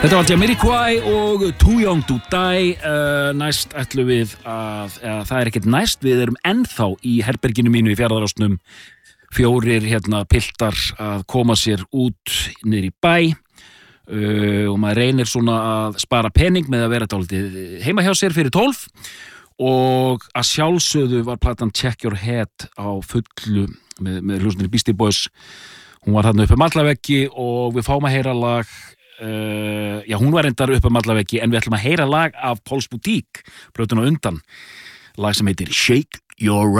Þetta var Jamiroquai og Too Young to Die. Næst ætlum við að, það ekkert næst, við erum ennþá í herberginu mínu í Fjarðarásnum, 4 piltar að koma sér út niður í bæ og maður reynir svona að spara pening með að vera dálítið heima hjá sér fyrir 12 og að sjálfsögðu var platan Check Your Head á fullu með hljómsveitinni Beastie Boys. Hún var þarna uppi allaveggi og við fáum að heyra lag. Hún var reyndar upp allaveggi en við ætlum að heyra lag af Paul's Boutique, plötuna undan, lag sem heitir Shake Your